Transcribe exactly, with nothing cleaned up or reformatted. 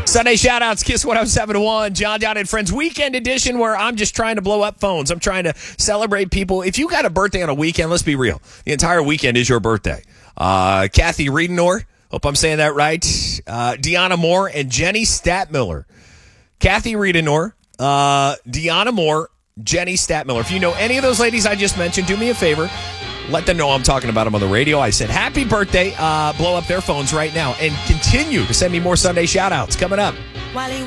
Sunday shout-outs, Kiss one oh seven point one, John John and Friends Weekend Edition, where I'm just trying to blow up phones. I'm trying to celebrate people. If you got a birthday on a weekend, let's be real. The entire weekend is your birthday. Uh, Kathy Riedenor, hope I'm saying that right. Uh, Deanna Moore and Jenny Statmiller. Kathy Riedenor, uh, Deanna Moore, Jenny Statmiller. If you know any of those ladies I just mentioned, do me a favor. Let them know I'm talking about them on the radio. I said, happy birthday. Uh, blow up their phones right now. And continue to send me more Sunday shout-outs coming up.